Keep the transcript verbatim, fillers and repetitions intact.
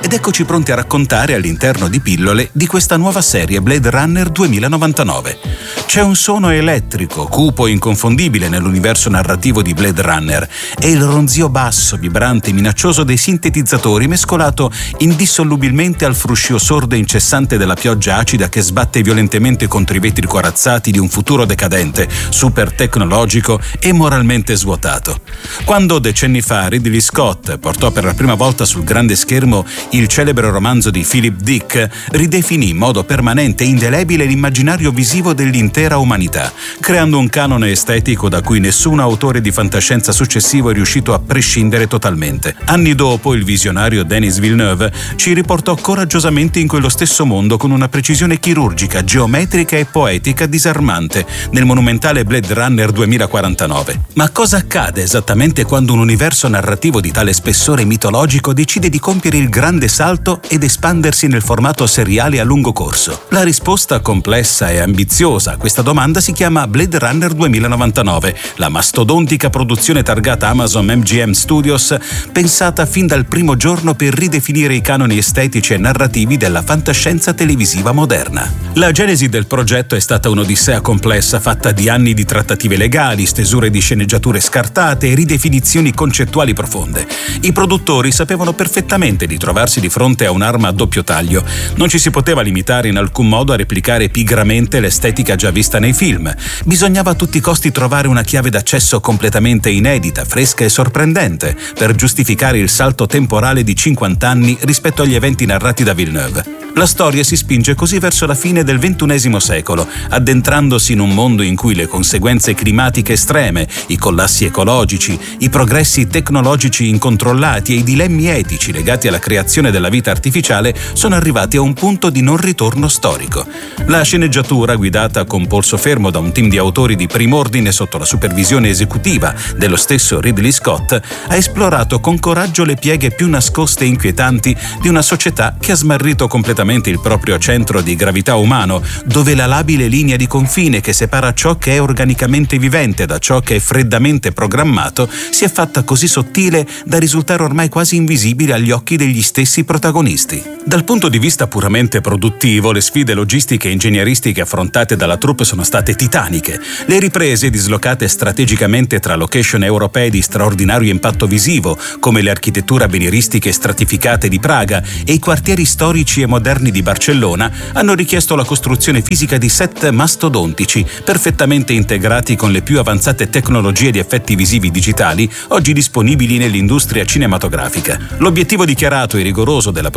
ed eccoci pronti a raccontare all'interno di pillole di questa nuova serie Blade Runner duemilanovantanove. C'è un suono elettrico, cupo e inconfondibile nell'universo narrativo di Blade Runner e il ronzio basso, vibrante e minaccioso dei sintetizzatori mescolato indissolubilmente al fruscio sordo e incessante della pioggia acida che sbatte violentemente contro i vetri corazzati di un futuro decadente, super tecnologico e moralmente svuotato. Quando decenni fa Ridley Scott portò per la prima volta sul grande schermo il celebre romanzo di Philip Dick, ridefinì in modo permanente e indelebile l'immaginario visivo dell'intera umanità, creando un canone estetico da cui nessun autore di fantascienza successivo è riuscito a prescindere totalmente. Anni dopo, il visionario Denis Villeneuve ci riportò coraggiosamente in quello stesso mondo con una precisione chirurgica, geometrica e poetica disarmante nel monumentale Blade Runner duemilaquarantanove. Ma cosa accade esattamente quando un universo narrativo di tale spessore mitologico decide di compiere il grande salto ed espandersi nel formato seriale a lungo corso? La risposta complessa e ambiziosa a questa domanda si chiama Blade Runner duemilanovantanove, la mastodontica produzione targata Amazon M G M Studios, pensata fin dal primo giorno per ridefinire i canoni estetici e narrativi della fantascienza televisiva moderna. La genesi del progetto è stata un'odissea complessa fatta di anni di trattative legali, stesure di sceneggiature scartate e ridefinizioni concettuali profonde. I produttori sapevano perfettamente di trovarsi di fronte a un'arma a doppio taglio. Non ci si poteva limitare in alcun modo a replicare pigramente l'estetica già vista nei film. Bisognava a tutti i costi trovare una chiave d'accesso completamente inedita, fresca e sorprendente per giustificare il salto temporale di cinquanta anni rispetto agli eventi narrati da Villeneuve. La storia si spinge così verso la fine del ventunesimo secolo, addentrandosi in un mondo in cui le conseguenze climatiche estreme, i collassi ecologici, i progressi tecnologici incontrollati e i dilemmi etici legati alla creazione della vita artificiale sono arrivati a un punto di non ritorno storico. La sceneggiatura, guidata con polso fermo da un team di autori di prim'ordine sotto la supervisione esecutiva dello stesso Ridley Scott, ha esplorato con coraggio le pieghe più nascoste e inquietanti di una società che ha smarrito completamente il proprio centro di gravità umano, dove la labile linea di confine che separa ciò che è organicamente vivente da ciò che è freddamente programmato si è fatta così sottile da risultare ormai quasi invisibile agli occhi degli stessi protagonisti. Dal punto di vista puramente produttivo, le sfide logistiche e ingegneristiche affrontate dalla troupe sono state titaniche. Le riprese, dislocate strategicamente tra location europee di straordinario impatto visivo, come le architetture avveniristiche stratificate di Praga e i quartieri storici e moderni di Barcellona, hanno richiesto la costruzione fisica di set mastodontici, perfettamente integrati con le più avanzate tecnologie di effetti visivi digitali oggi disponibili nell'industria cinematografica. L'obiettivo dichiarato e rigoroso della